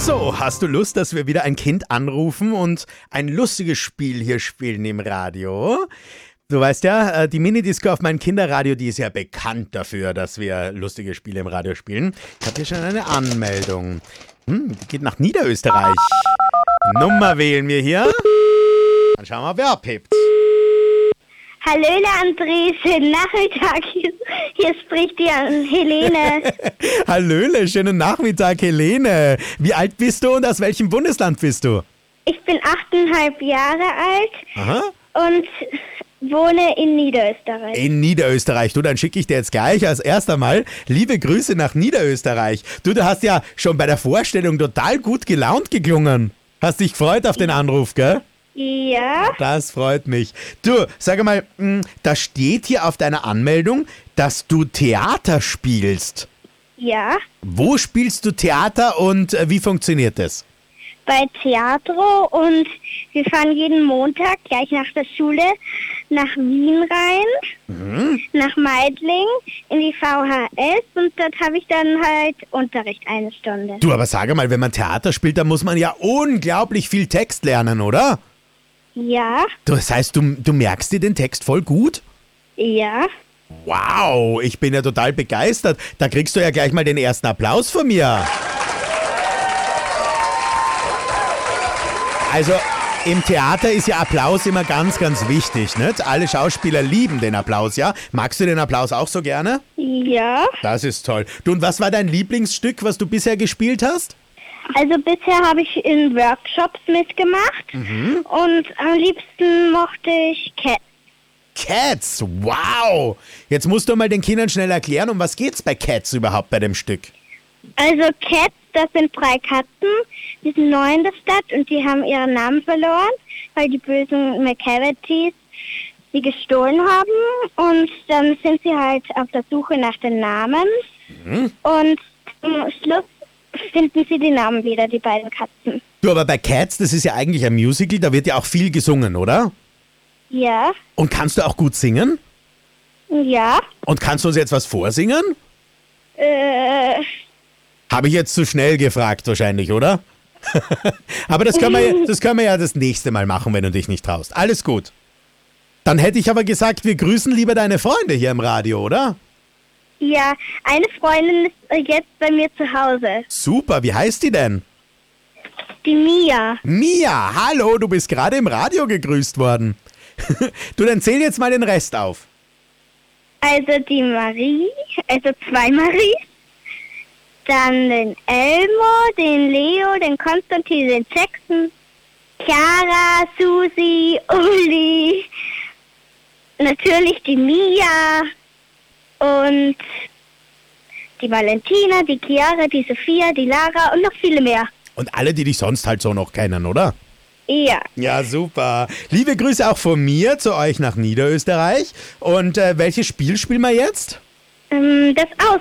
So, hast du Lust, dass wir wieder ein Kind anrufen und ein lustiges Spiel hier spielen im Radio? Du weißt ja, die Minidisco auf meinem Kinderradio, die ist ja bekannt dafür, dass wir lustige Spiele im Radio spielen. Ich habe hier schon eine Anmeldung. Die geht nach Niederösterreich. Nummer wählen wir hier. Dann schauen wir, wer abhebt. Hallöle André, schönen Nachmittag. Hier spricht die Helene. Hallöle, schönen Nachmittag, Helene. Wie alt bist du und aus welchem Bundesland bist du? Ich bin 8,5 Jahre alt. Aha. Und wohne in Niederösterreich. In Niederösterreich. Du, dann schicke ich dir jetzt gleich als erster Mal liebe Grüße nach Niederösterreich. Du hast ja schon bei der Vorstellung total gut gelaunt geklungen. Hast dich gefreut auf den Anruf, gell? Ja. Das freut mich. Du, sag mal, da steht hier auf deiner Anmeldung, dass du Theater spielst. Ja. Wo spielst du Theater und wie funktioniert das? Bei Theatro, und wir fahren jeden Montag gleich nach der Schule nach Wien rein, nach Meidling, in die VHS, und dort habe ich dann halt Unterricht eine Stunde. Du, aber sag mal, wenn man Theater spielt, dann muss man ja unglaublich viel Text lernen, oder? Ja. Das heißt, du merkst dir den Text voll gut? Ja. Wow, ich bin ja total begeistert. Da kriegst du ja gleich mal den ersten Applaus von mir. Also, im Theater ist ja Applaus immer ganz, ganz wichtig, nicht? Alle Schauspieler lieben den Applaus, ja? Magst du den Applaus auch so gerne? Ja. Das ist toll. Du, und was war dein Lieblingsstück, was du bisher gespielt hast? Also bisher habe ich in Workshops mitgemacht und am liebsten mochte ich Cats. Cats, wow! Jetzt musst du mal den Kindern schnell erklären, um was geht's bei Cats überhaupt bei dem Stück? Also Cats, das sind 3 Katzen, die sind neu in der Stadt und die haben ihren Namen verloren, weil die bösen McCavities sie gestohlen haben, und dann sind sie halt auf der Suche nach den Namen und am Schluss finden sie die Namen wieder, die beiden Katzen. Du, aber bei Cats, das ist ja eigentlich ein Musical, da wird ja auch viel gesungen, oder? Ja. Und kannst du auch gut singen? Ja. Und kannst du uns jetzt was vorsingen? Habe ich jetzt zu schnell gefragt wahrscheinlich, oder? Aber das können wir ja das nächste Mal machen, wenn du dich nicht traust. Alles gut. Dann hätte ich aber gesagt, wir grüßen lieber deine Freunde hier im Radio, oder? Ja, eine Freundin ist jetzt bei mir zu Hause. Super, wie heißt die denn? Die Mia. Mia, hallo, du bist gerade im Radio gegrüßt worden. Du, dann zähl jetzt mal den Rest auf. Also die Marie, also 2 Maries. Dann den Elmo, den Leo, den Konstantin, den Jackson, Chiara, Susi, Uli, natürlich die Mia und die Valentina, die Chiara, die Sophia, die Lara und noch viele mehr. Und alle, die dich sonst halt so noch kennen, oder? Ja. Ja, super. Liebe Grüße auch von mir zu euch nach Niederösterreich. Und welches Spiel spielen wir jetzt? Das